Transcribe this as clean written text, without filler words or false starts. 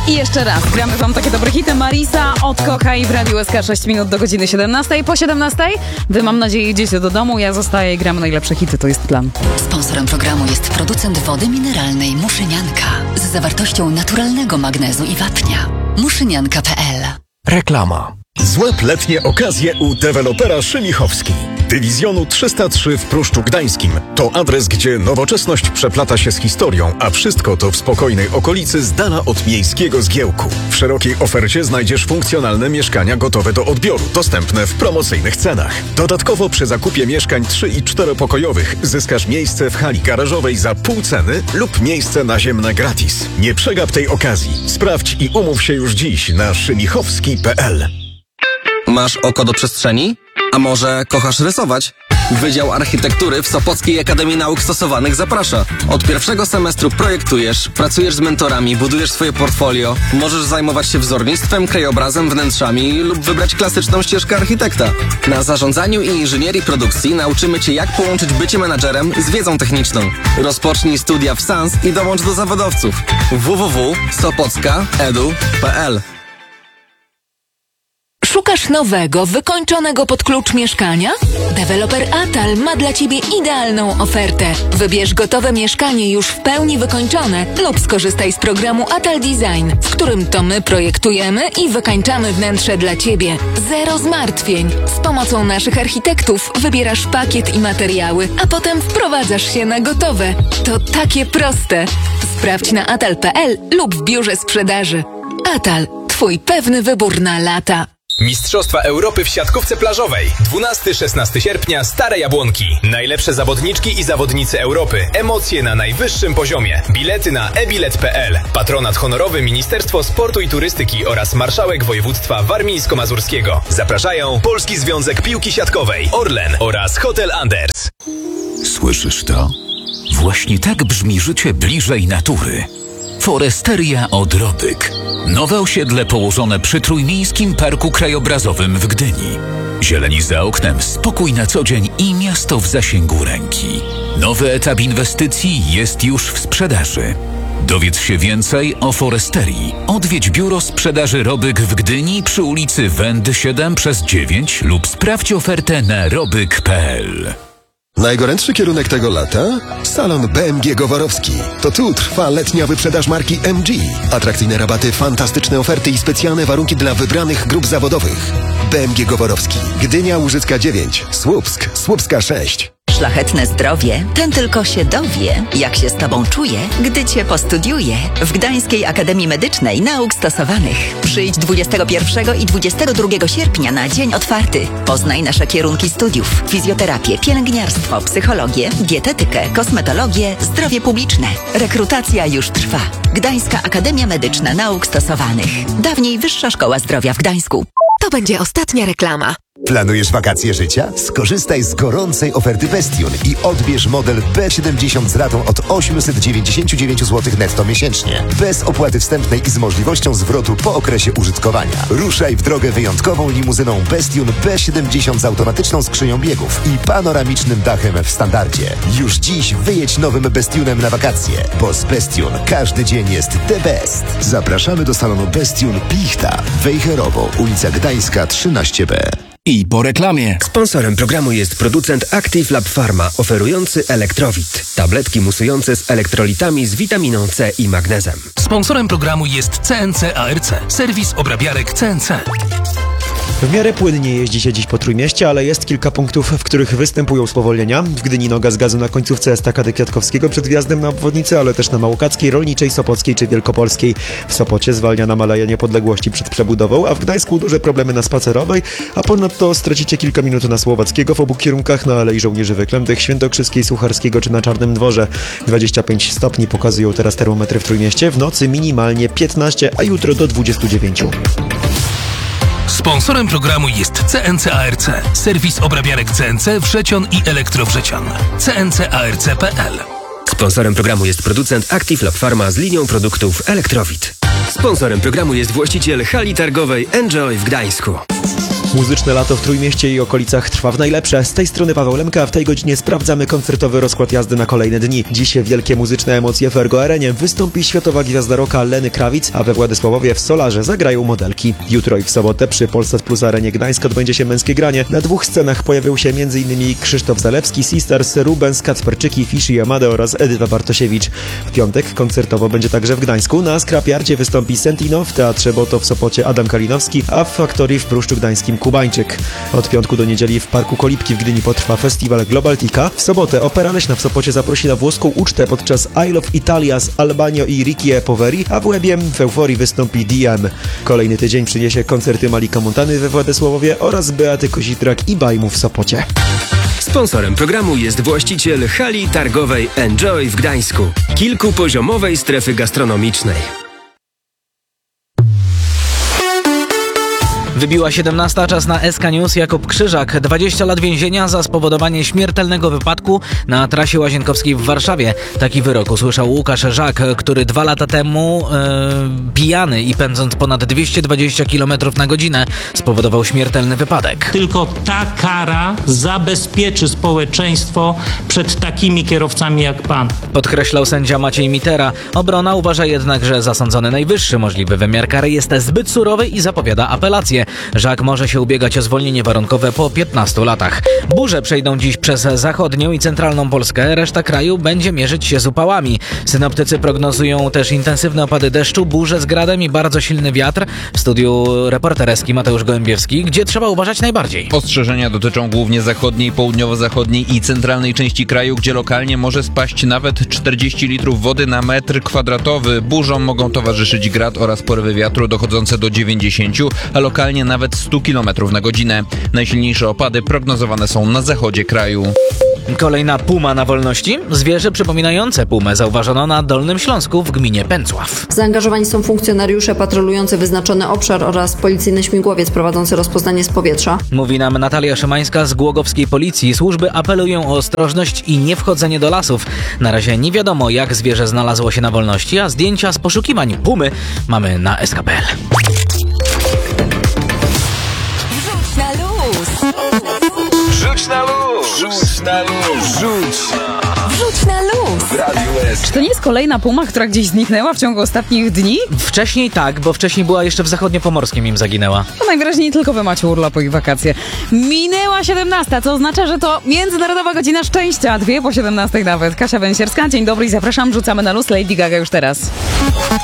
I jeszcze raz, gramy wam takie dobre hity. Marisa od Kochaj w Radiu SK 6 minut do godziny 17. Po 17 wy, mam nadzieję, idziecie do domu, ja zostaję i gram najlepsze hity, to jest plan. Sponsorem programu jest producent wody mineralnej Muszynianka z zawartością naturalnego magnezu i wapnia. Muszynianka.pl. Reklama. Złap letnie okazje u dewelopera Szymichowski. Dywizjonu 303 w Pruszczu Gdańskim. To adres, gdzie nowoczesność przeplata się z historią, a wszystko to w spokojnej okolicy z dala od miejskiego zgiełku. W szerokiej ofercie znajdziesz funkcjonalne mieszkania gotowe do odbioru, dostępne w promocyjnych cenach. Dodatkowo przy zakupie mieszkań 3 i 4-pokojowych zyskasz miejsce w hali garażowej za pół ceny lub miejsce naziemne gratis. Nie przegap tej okazji. Sprawdź i umów się już dziś na szymichowski.pl. Masz oko do przestrzeni? A może kochasz rysować? Wydział Architektury w Sopockiej Akademii Nauk Stosowanych zaprasza. Od pierwszego semestru projektujesz, pracujesz z mentorami, budujesz swoje portfolio, możesz zajmować się wzornictwem, krajobrazem, wnętrzami lub wybrać klasyczną ścieżkę architekta. Na zarządzaniu i inżynierii produkcji nauczymy Cię, jak połączyć bycie menadżerem z wiedzą techniczną. Rozpocznij studia w SANS i dołącz do zawodowców. www.sopocka.edu.pl. Szukasz nowego, wykończonego pod klucz mieszkania? Deweloper Atal ma dla Ciebie idealną ofertę. Wybierz gotowe mieszkanie już w pełni wykończone lub skorzystaj z programu Atal Design, w którym to my projektujemy i wykańczamy wnętrze dla Ciebie. Zero zmartwień. Z pomocą naszych architektów wybierasz pakiet i materiały, a potem wprowadzasz się na gotowe. To takie proste. Sprawdź na atal.pl lub w biurze sprzedaży. Atal. Twój pewny wybór na lata. Mistrzostwa Europy w siatkówce plażowej. 12-16 sierpnia, Stare Jabłonki. Najlepsze zawodniczki i zawodnicy Europy. Emocje na najwyższym poziomie. Bilety na ebilet.pl. Patronat honorowy Ministerstwo Sportu i Turystyki oraz Marszałek Województwa Warmińsko-Mazurskiego. Zapraszają Polski Związek Piłki Siatkowej, Orlen oraz Hotel Anders. Słyszysz to? Właśnie tak brzmi życie bliżej natury. Foresteria Odrobyk. Nowe osiedle położone przy Trójmiejskim Parku Krajobrazowym w Gdyni. Zieleni za oknem, spokój na co dzień i miasto w zasięgu ręki. Nowy etap inwestycji jest już w sprzedaży. Dowiedz się więcej o Foresterii. Odwiedź biuro sprzedaży Robyk w Gdyni przy ulicy Wędy 7/9 lub sprawdź ofertę na robyk.pl. Najgorętszy kierunek tego lata? Salon BMG Goworowski. To tu trwa letnia wyprzedaż marki MG. Atrakcyjne rabaty, fantastyczne oferty i specjalne warunki dla wybranych grup zawodowych. BMG Goworowski. Gdynia, Łużycka 9. Słupsk, Słupska 6. Szlachetne zdrowie, ten tylko się dowie, jak się z Tobą czuje, gdy Cię postudiuje. W Gdańskiej Akademii Medycznej Nauk Stosowanych. Przyjdź 21 i 22 sierpnia na dzień otwarty. Poznaj nasze kierunki studiów: fizjoterapię, pielęgniarstwo, psychologię, dietetykę, kosmetologię, zdrowie publiczne. Rekrutacja już trwa. Gdańska Akademia Medyczna Nauk Stosowanych. Dawniej Wyższa Szkoła Zdrowia w Gdańsku. To będzie ostatnia reklama. Planujesz wakacje życia? Skorzystaj z gorącej oferty Bestion i odbierz model B70 z ratą od 899 zł netto miesięcznie. Bez opłaty wstępnej i z możliwością zwrotu po okresie użytkowania. Ruszaj w drogę wyjątkową limuzyną Bestion B70 z automatyczną skrzynią biegów i panoramicznym dachem w standardzie. Już dziś wyjedź nowym Bestionem na wakacje, bo z Bestion każdy dzień jest the best. Zapraszamy do salonu Bestion Plichta, Wejherowo, ulica Gdańska 13B. I po reklamie. Sponsorem programu jest producent Active Lab Pharma, oferujący Elektrowit. Tabletki musujące z elektrolitami z witaminą C i magnezem. Sponsorem programu jest CNC ARC, serwis obrabiarek CNC. W miarę płynnie jeździ się dziś po Trójmieście, ale jest kilka punktów, w których występują spowolnienia. W Gdyni noga z gazu na końcówce Estakady Kwiatkowskiego przed wjazdem na obwodnicę, ale też na Małokackiej, Rolniczej, Sopockiej czy Wielkopolskiej. W Sopocie zwalnia na Maleja Niepodległości przed przebudową, a w Gdańsku duże problemy na Spacerowej, a ponadto stracicie kilka minut na Słowackiego w obu kierunkach, na Alei Żołnierzy Wyklętych, Świętokrzyskiej, Sucharskiego czy na Czarnym Dworze. 25 stopni pokazują teraz termometry w Trójmieście, w nocy minimalnie 15, a jutro do 29. Sponsorem programu jest CNC ARC, serwis obrabiarek CNC Wrzecian i Elektrowrzecian. CNCARC.pl. Sponsorem programu jest producent Active Lab Pharma z linią produktów Elektrowit. Sponsorem programu jest właściciel hali targowej Enjoy w Gdańsku. Muzyczne lato w Trójmieście i okolicach trwa w najlepsze. Z tej strony Paweł Lemka, a w tej godzinie sprawdzamy koncertowy rozkład jazdy na kolejne dni. Dziś wielkie muzyczne emocje w Ergo Arenie. Wystąpi światowa gwiazda rocka Lenny Kravitz, a we Władysławowie w Solarze zagrają modelki. Jutro i w sobotę przy Polsat Plus Arenie Gdańsk odbędzie się męskie granie. Na 2 scenach pojawią się m.in. Krzysztof Zalewski, Sisters, Rubens, Kacperczyki, Fishi Yamada oraz Edyta Bartosiewicz. W piątek koncertowo będzie także w Gdańsku. Na Skrapiarcie wystąpi Sentino, w Teatrze Boto w Sopocie Adam Kalinowski, a w Faktorii w Pruszczu Gdańskim Kubańczyk. Od piątku do niedzieli w Parku Kolibki w Gdyni potrwa festiwal Globaltica. W sobotę Opera Leśna w Sopocie zaprosi na włoską ucztę podczas I Love Italia z Albanio i Ricky Poveri, a w Łebie w Euforii wystąpi DM. Kolejny tydzień przyniesie koncerty Malika Montany we Władysławowie oraz Beaty Kozitrak i Bajmu w Sopocie. Sponsorem programu jest właściciel hali targowej Enjoy w Gdańsku, kilkupoziomowej strefy gastronomicznej. Wybiła 17, czas na SK News. Jakub Krzyżak, 20 lat więzienia za spowodowanie śmiertelnego wypadku na trasie Łazienkowskiej w Warszawie. Taki wyrok usłyszał Łukasz Żak, który 2 lata temu pijany i pędząc ponad 220 km na godzinę spowodował śmiertelny wypadek. Tylko ta kara zabezpieczy społeczeństwo przed takimi kierowcami jak pan. Podkreślał sędzia Maciej Mitera. Obrona uważa jednak, że zasądzony najwyższy możliwy wymiar kary jest zbyt surowy i zapowiada apelację. Żak może się ubiegać o zwolnienie warunkowe po 15 latach. Burze przejdą dziś przez zachodnią i centralną Polskę. Reszta kraju będzie mierzyć się z upałami. Synoptycy prognozują też intensywne opady deszczu, burze z gradem i bardzo silny wiatr. W studiu reporter Eski Mateusz Gołębiewski. Gdzie trzeba uważać najbardziej? Ostrzeżenia dotyczą głównie zachodniej, południowo-zachodniej i centralnej części kraju, gdzie lokalnie może spaść nawet 40 litrów wody na metr kwadratowy. Burzom mogą towarzyszyć grad oraz porywy wiatru dochodzące do 90, a lokalnie nawet 100 km na godzinę. Najsilniejsze opady prognozowane są na zachodzie kraju. Kolejna puma na wolności? Zwierzę przypominające pumę zauważono na Dolnym Śląsku w gminie Pęcław. Zaangażowani są funkcjonariusze patrolujący wyznaczony obszar oraz policyjny śmigłowiec prowadzący rozpoznanie z powietrza. Mówi nam Natalia Szymańska z Głogowskiej Policji. Służby apelują o ostrożność i niewchodzenie do lasów. Na razie nie wiadomo, jak zwierzę znalazło się na wolności, a zdjęcia z poszukiwań pumy mamy na SK.pl. Wrzuć na luz! Wrzuć na luz! Wrzuć na luz! W Radiu SK. Czy to nie jest kolejna puma, która gdzieś zniknęła w ciągu ostatnich dni? Wcześniej tak, bo wcześniej była jeszcze w zachodniopomorskim, im zaginęła. No najwyraźniej tylko wy macie urlopu i wakacje. Minęła 17, co oznacza, że to Międzynarodowa Godzina Szczęścia. 2 po 17 nawet. Kasia Węsierska, dzień dobry i zapraszam. Rzucamy na luz Lady Gaga już teraz.